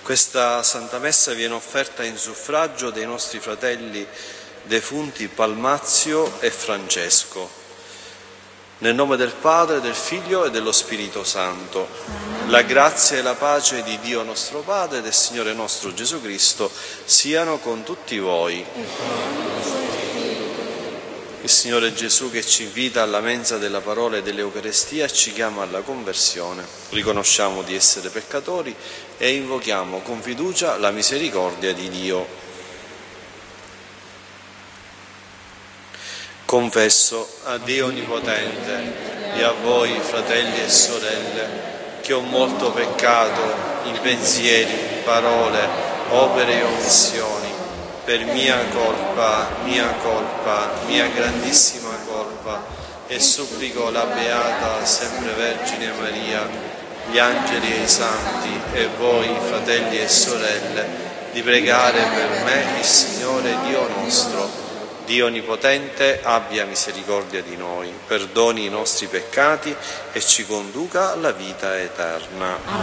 Questa Santa Messa viene offerta in suffragio dei nostri fratelli defunti Palmazio e Francesco. Nel nome del Padre, del Figlio e dello Spirito Santo. La grazia e la pace di Dio nostro Padre e del Signore nostro Gesù Cristo siano con tutti voi. Il Signore Gesù, che ci invita alla mensa della parola e dell'Eucarestia, ci chiama alla conversione. Riconosciamo di essere peccatori e invochiamo con fiducia la misericordia di Dio. Confesso a Dio Onnipotente e a voi, fratelli e sorelle, che ho molto peccato in pensieri, parole, opere e omissioni, per mia colpa, mia grandissima colpa, e supplico la Beata Sempre Vergine Maria, gli angeli e i santi, e voi, fratelli e sorelle, di pregare per me il Signore Dio nostro. Dio Onnipotente abbia misericordia di noi, perdoni i nostri peccati e ci conduca alla vita eterna.